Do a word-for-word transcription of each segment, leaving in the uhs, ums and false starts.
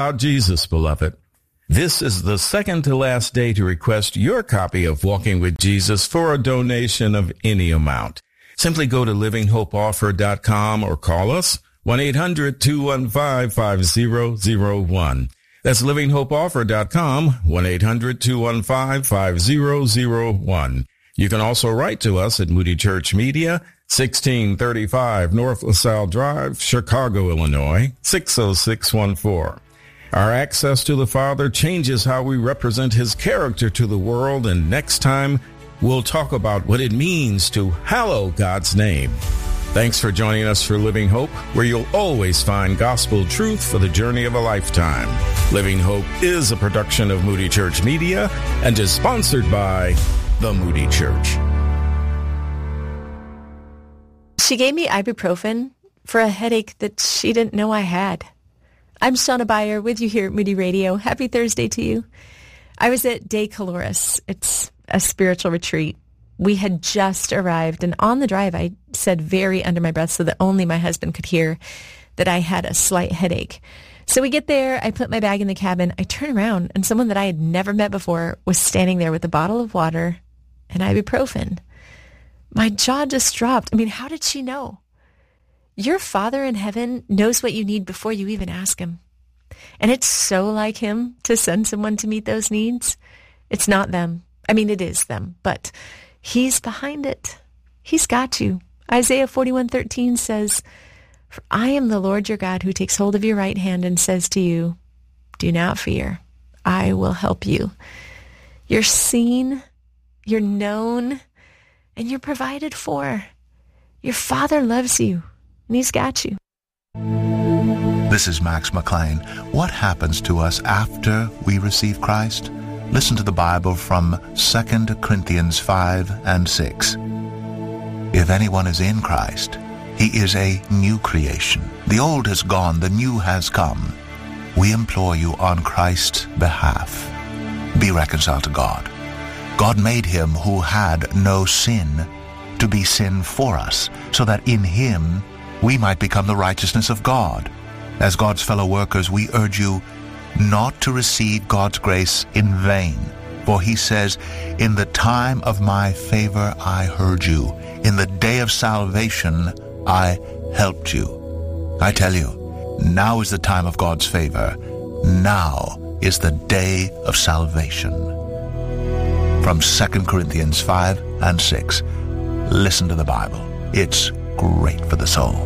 About Jesus, beloved. This is the second to last day to request your copy of Walking with Jesus for a donation of any amount. Simply go to living hope offer dot com or call us one eight hundred two one five five zero zero one. That's living hope offer dot com, one eight hundred two one five five zero zero one. You can also write to us at Moody Church Media, sixteen thirty-five North LaSalle Drive, Chicago, Illinois, six oh six one four. Our access to the Father changes how we represent his character to the world, and next time we'll talk about what it means to hallow God's name. Thanks for joining us for Living Hope, where you'll always find gospel truth for the journey of a lifetime. Living Hope is a production of Moody Church Media and is sponsored by the Moody Church. She gave me ibuprofen for a headache that she didn't know I had. I'm Shauna Beyer with you here at Moody Radio. Happy Thursday to you. I was at De Caloris. It's a spiritual retreat. We had just arrived, and on the drive, I said very under my breath so that only my husband could hear that I had a slight headache. So we get there, I put my bag in the cabin, I turn around, and someone that I had never met before was standing there with a bottle of water and ibuprofen. My jaw just dropped. I mean, how did she know? Your Father in heaven knows what you need before you even ask him. And it's so like him to send someone to meet those needs. It's not them. I mean, it is them, but he's behind it. He's got you. Isaiah forty-one thirteen says, "For I am the Lord your God who takes hold of your right hand and says to you, do not fear. I will help you." You're seen, you're known, and you're provided for. Your Father loves you, and he's got you. This is Max McLean. What happens to us after we receive Christ? Listen to the Bible from Second Corinthians five and six. If anyone is in Christ, he is a new creation. The old has gone, the new has come. We implore you on Christ's behalf, be reconciled to God. God made him who had no sin to be sin for us, so that in him we might become the righteousness of God. As God's fellow workers, we urge you not to receive God's grace in vain. For he says, "In the time of my favor I heard you. In the day of salvation I helped you." I tell you, now is the time of God's favor. Now is the day of salvation. From Second Corinthians five and six. Listen to the Bible. It's great for the soul.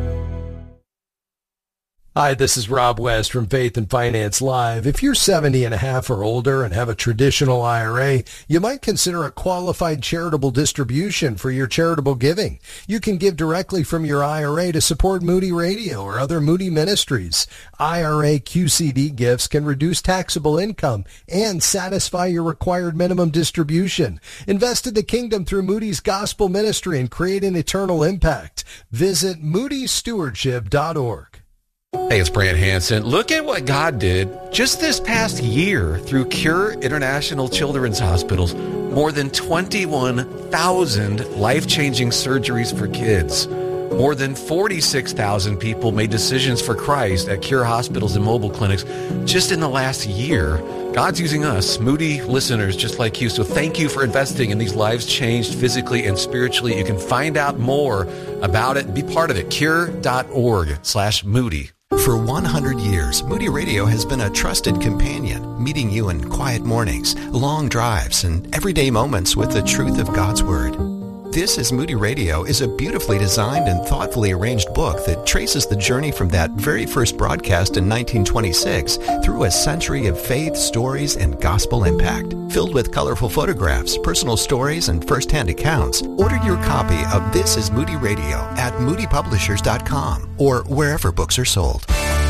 Hi, this is Rob West from Faith and Finance Live. If you're seventy and a half or older and have a traditional I R A, you might consider a qualified charitable distribution for your charitable giving. You can give directly from your I R A to support Moody Radio or other Moody ministries. I R A Q C D gifts can reduce taxable income and satisfy your required minimum distribution. Invest in the kingdom through Moody's gospel ministry and create an eternal impact. Visit moody stewardship dot org. Hey, it's Brant Hansen. Look at what God did just this past year through Cure International Children's Hospitals. More than twenty-one thousand life-changing surgeries for kids. More than forty-six thousand people made decisions for Christ at Cure hospitals and mobile clinics just in the last year. God's using us, Moody listeners just like you. So thank you for investing in these lives changed physically and spiritually. You can find out more about it and be part of it. Cure.org slash Moody. For one hundred years, Moody Radio has been a trusted companion, meeting you in quiet mornings, long drives, and everyday moments with the truth of God's Word. This is Moody Radio is a beautifully designed and thoughtfully arranged book that traces the journey from that very first broadcast in nineteen twenty-six through a century of faith, stories, and gospel impact. Filled with colorful photographs, personal stories, and first-hand accounts, order your copy of This is Moody Radio at moody publishers dot com or wherever books are sold.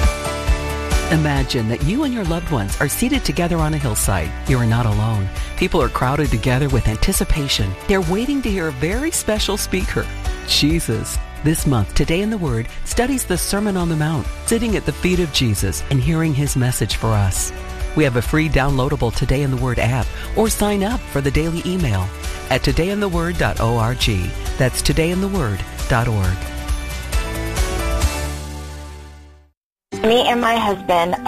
Imagine that you and your loved ones are seated together on a hillside. You are not alone. People are crowded together with anticipation. They're waiting to hear a very special speaker, Jesus. This month, Today in the Word studies the Sermon on the Mount, sitting at the feet of Jesus and hearing his message for us. We have a free downloadable Today in the Word app, or sign up for the daily email at today in the word dot org. That's today in the word dot org. Me and my husband